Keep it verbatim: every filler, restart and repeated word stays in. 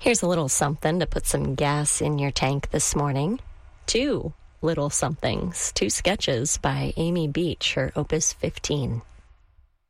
Here's a little something to put some gas in your tank this morning. Two little somethings, two sketches by Amy Beach, her Opus fifteen.